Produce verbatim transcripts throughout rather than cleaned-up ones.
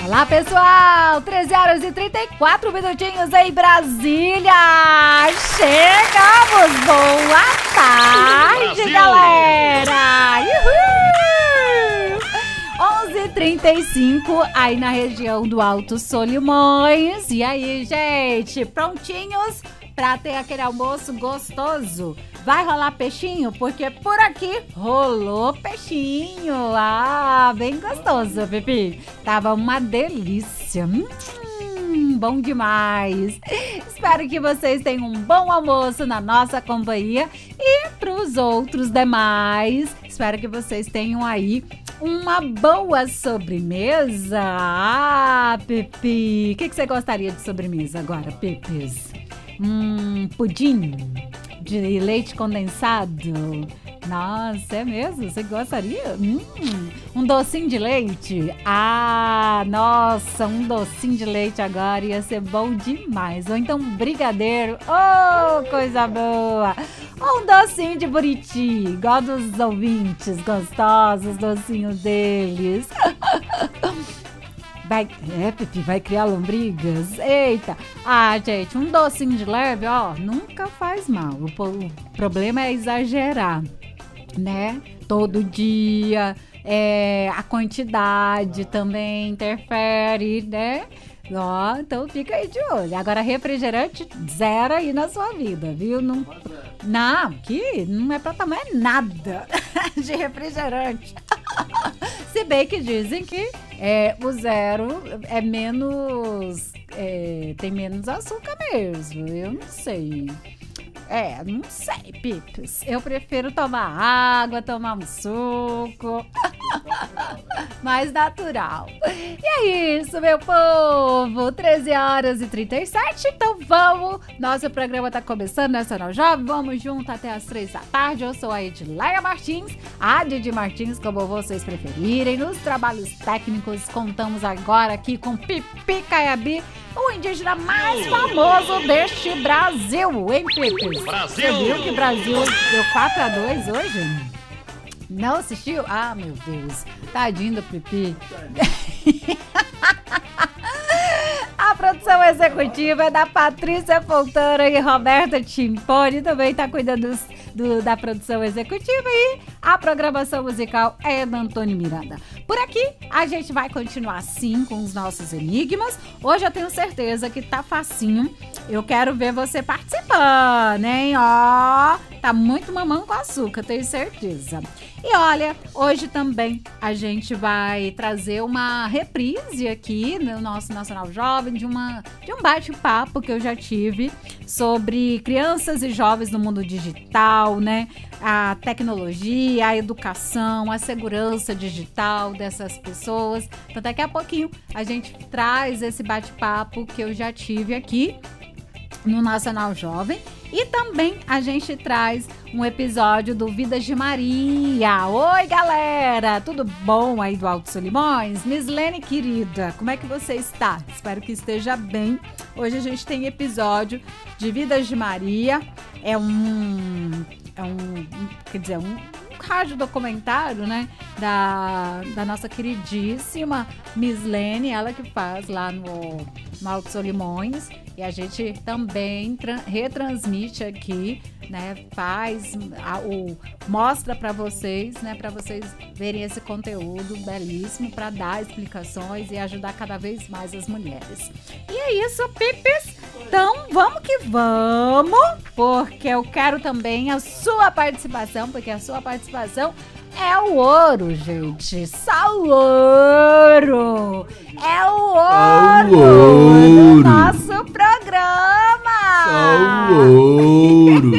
Olá, pessoal! treze horas e trinta e quatro minutinhos em Brasília! Chegamos! Boa tarde, Brasil, galera! Uhul! onze e trinta e cinco aí na região do Alto Solimões. E aí, gente? Prontinhos pra ter aquele almoço gostoso? Vai rolar peixinho? Porque por aqui rolou peixinho. Ah, bem gostoso, Pipi. Tava uma delícia. Hum, bom demais. Espero que vocês tenham um bom almoço na nossa companhia. E pros outros demais, espero que vocês tenham aí uma boa sobremesa. Ah, Pipi. O que, que você gostaria de sobremesa agora, Pipis? Hum, pudim de leite condensado. Nossa, é mesmo? Você gostaria? Hum, um docinho de leite? Ah, nossa, um docinho de leite agora ia ser bom demais. Ou então um brigadeiro. Oh, coisa boa. Ou um docinho de buriti, igual dos ouvintes gostosos, docinhos deles. Vai, é, Pipi, vai criar lombrigas? Eita! Ah, gente, um docinho de leve, ó, nunca faz mal. O, o problema é exagerar, né? Todo dia, é, a quantidade também interfere, né? Ó, então fica aí de olho. Agora, refrigerante, zero aí na sua vida, viu? Não, não, que não é pra tomar nada de refrigerante. Se bem que dizem que é, o zero é menos, é, tem menos açúcar mesmo, eu não sei. É, não sei, Pips. Eu prefiro tomar água, tomar um suco. Mais natural. E é isso, meu povo. treze horas e trinta e sete. Então vamos. Nosso programa tá começando, Nacional Jovem. Vamos junto até as três da tarde. Eu sou a Edileia Martins, a Didi Martins, como vocês preferirem. Nos trabalhos técnicos, contamos agora aqui com Pipi Caiabi, o indígena mais famoso deste Brasil, hein, Pipi? Brasil! Você viu que o Brasil deu quatro a dois hoje? Não assistiu? Ah, meu Deus. Tadinho do Pipi. A produção executiva é da Patrícia Fontana e Roberta Timponi. Também está cuidando dos, do, da produção executiva. E a programação musical é da Antônio Miranda. Por aqui, a gente vai continuar sim com os nossos enigmas. Hoje eu tenho certeza que tá facinho. Eu quero ver você participando, hein? Ó, tá muito mamão com açúcar, tenho certeza. E olha, hoje também a gente vai trazer uma reprise aqui no nosso Nacional Jovem de, uma, de um bate-papo que eu já tive sobre crianças e jovens no mundo digital, né? A tecnologia, a educação, a segurança digital dessas pessoas. Então daqui a pouquinho a gente traz esse bate-papo que eu já tive aqui no Nacional Jovem. E também a gente traz um episódio do Vidas de Maria. Oi, galera! Tudo bom aí do Alto Solimões? Mislene, querida, como é que você está? Espero que esteja bem. Hoje a gente tem episódio de Vidas de Maria. É um... É um... Quer dizer, um... rádio documentário, né, da, da nossa queridíssima Mislene, ela que faz lá no, no Alto Solimões, e a gente também tra- retransmite aqui, né, faz, a, o, mostra para vocês, né, para vocês verem esse conteúdo belíssimo, para dar explicações e ajudar cada vez mais as mulheres. E é isso, Pipis! Então, vamos que vamos, porque eu quero também a sua participação, porque a sua participação é o ouro, gente. Só o ouro. É o ouro, o ouro do nosso programa. Só o ouro.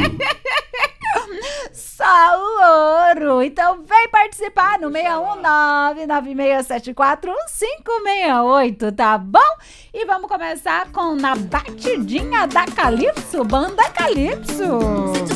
Só o ouro. Então vem participar no seis um nove, nove seis sete quatro, um cinco seis oito, tá bom? E vamos começar com Na Batidinha da Calypso, Banda Calypso.